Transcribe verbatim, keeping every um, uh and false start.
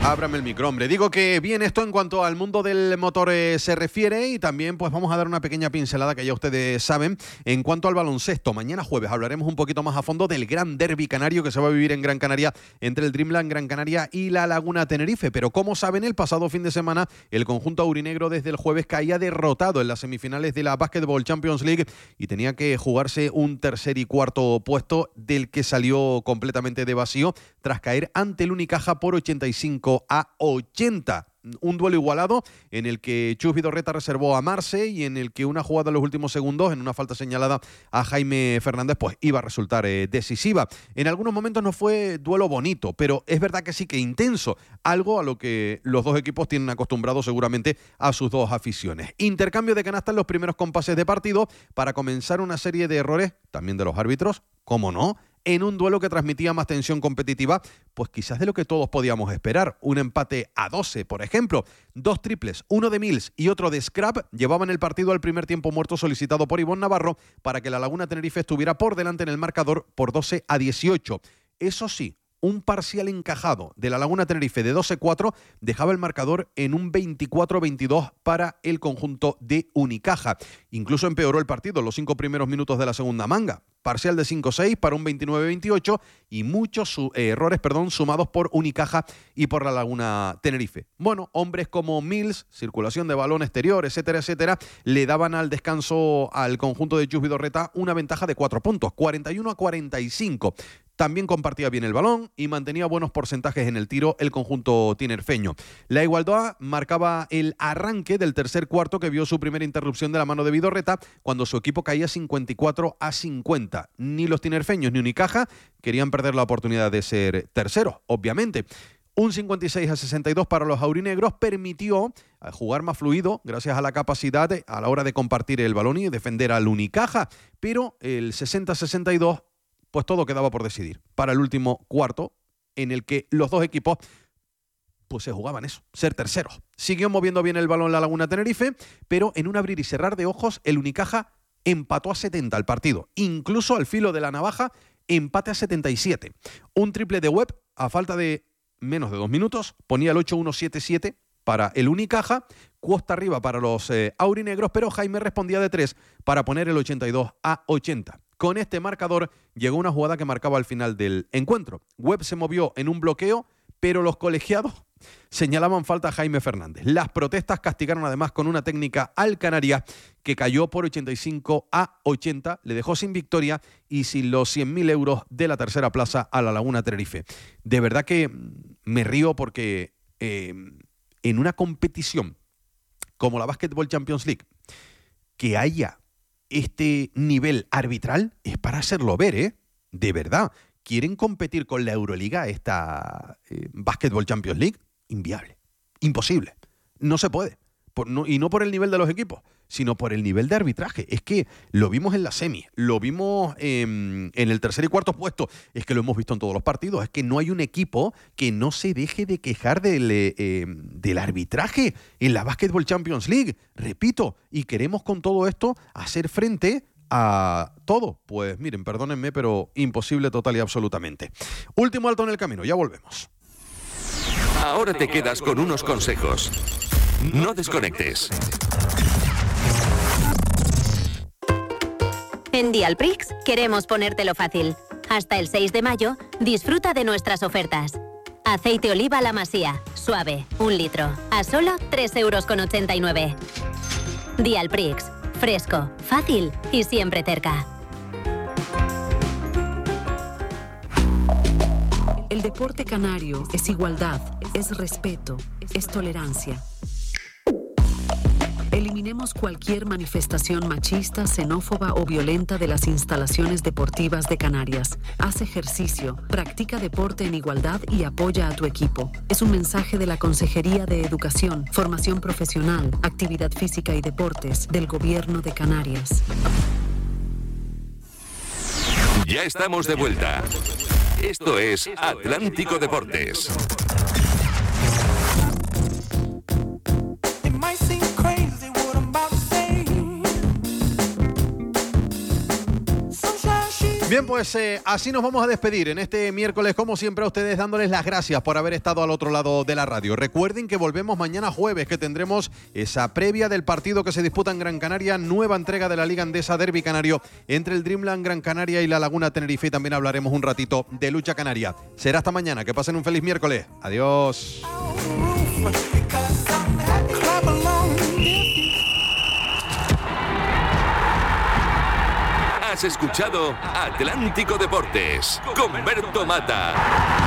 Ábrame el micro, hombre. Digo que bien esto en cuanto al mundo del motor eh, se refiere, y también pues vamos a dar una pequeña pincelada que ya ustedes saben en cuanto al baloncesto. Mañana jueves hablaremos un poquito más a fondo del gran derbi canario que se va a vivir en Gran Canaria entre el Dreamland Gran Canaria y la Laguna Tenerife. Pero como saben, el pasado fin de semana el conjunto aurinegro desde el jueves caía derrotado en las semifinales de la Basketball Champions League y tenía que jugarse un tercer y cuarto puesto del que salió completamente de vacío tras caer ante el Unicaja por ochenta y cinco a ochenta. Un duelo igualado en el que Chus Vidorreta reservó a Marce y en el que una jugada en los últimos segundos, en una falta señalada a Jaime Fernández, pues iba a resultar eh, decisiva. En algunos momentos no fue duelo bonito, pero es verdad que sí que intenso, algo a lo que los dos equipos tienen acostumbrados seguramente a sus dos aficiones. Intercambio de canasta en los primeros compases de partido para comenzar una serie de errores, también de los árbitros, ¿cómo no?, en un duelo que transmitía más tensión competitiva, pues quizás de lo que todos podíamos esperar. Un empate a doce, por ejemplo. Dos triples, uno de Mills y otro de Scrap, llevaban el partido al primer tiempo muerto solicitado por Ivonne Navarro para que la Laguna Tenerife estuviera por delante en el marcador por doce a dieciocho. Eso sí, un parcial encajado de la Laguna Tenerife de doce cuatro dejaba el marcador en un veinticuatro veintidós para el conjunto de Unicaja. Incluso empeoró el partido en los cinco primeros minutos de la segunda manga. Parcial de cinco seis para un veintinueve veintiocho y muchos su, eh, errores perdón, sumados por Unicaja y por la Laguna Tenerife. Bueno, hombres como Mills, circulación de balón exterior, etcétera, etcétera, le daban al descanso al conjunto de Chus Vidorreta una ventaja de cuatro puntos, cuarenta y uno a cuarenta y cinco. También compartía bien el balón y mantenía buenos porcentajes en el tiro el conjunto tinerfeño. La igualdad marcaba el arranque del tercer cuarto, que vio su primera interrupción de la mano de Vidorreta cuando su equipo caía cincuenta y cuatro a cincuenta. Ni los tinerfeños ni Unicaja querían perder la oportunidad de ser terceros, obviamente. Un cincuenta y seis a sesenta y dos para los aurinegros permitió jugar más fluido gracias a la capacidad de, a la hora de compartir el balón y defender al Unicaja. Pero el sesenta a sesenta y dos, pues todo quedaba por decidir para el último cuarto, en el que los dos equipos pues se jugaban eso, ser terceros. Siguió moviendo bien el balón la Laguna Tenerife, pero en un abrir y cerrar de ojos el Unicaja empató a setenta el partido. Incluso al filo de la navaja, empate a setenta y siete. Un triple de Webb a falta de menos de dos minutos ponía el ocho uno siete siete para el Unicaja, cuesta arriba para los eh, aurinegros, pero Jaime respondía de tres para poner el ochenta y dos a ochenta. Con este marcador llegó una jugada que marcaba el final del encuentro. Webb se movió en un bloqueo, pero los colegiados señalaban falta a Jaime Fernández. Las protestas castigaron además con una técnica al Canarias que cayó por ochenta y cinco a ochenta, le dejó sin victoria y sin los cien mil euros de la tercera plaza a la Laguna Tenerife. De verdad que me río porque eh, en una competición como la Basketball Champions League, que haya este nivel arbitral es para hacerlo ver, ¿eh? De verdad. ¿Quieren competir con la Euroliga, esta eh, Basketball Champions League? Inviable. Imposible. No se puede. Por, no, y no por el nivel de los equipos, sino por el nivel de arbitraje. Es que lo vimos en la semi, lo vimos eh, en el tercer y cuarto puesto, es que lo hemos visto en todos los partidos. Es que no hay un equipo que no se deje de quejar del, eh, del arbitraje en la Basketball Champions League. Repito, y queremos con todo esto hacer frente a todo. Pues miren, perdónenme, pero imposible total y absolutamente. Último alto en el camino, ya volvemos. Ahora te quedas con unos consejos. No desconectes. En Dialprix queremos ponértelo fácil. Hasta el seis de mayo, disfruta de nuestras ofertas. Aceite oliva La Masía, suave, un litro, a solo tres euros con ochenta y nueve. Dialprix, fresco, fácil y siempre cerca. El deporte canario es igualdad, es respeto, es tolerancia. Eliminemos cualquier manifestación machista, xenófoba o violenta de las instalaciones deportivas de Canarias. Haz ejercicio, practica deporte en igualdad y apoya a tu equipo. Es un mensaje de la Consejería de Educación, Formación Profesional, Actividad Física y Deportes del Gobierno de Canarias. Ya estamos de vuelta. Esto es Atlántico Deportes. Bien, pues eh, así nos vamos a despedir en este miércoles, como siempre, a ustedes dándoles las gracias por haber estado al otro lado de la radio. Recuerden que volvemos mañana jueves, que tendremos esa previa del partido que se disputa en Gran Canaria, nueva entrega de la Liga Endesa Derbi Canario entre el Dreamland Gran Canaria y la Laguna Tenerife, y también hablaremos un ratito de lucha canaria. Será hasta mañana, que pasen un feliz miércoles. Adiós. Has escuchado Atlántico Deportes con Berto Mata.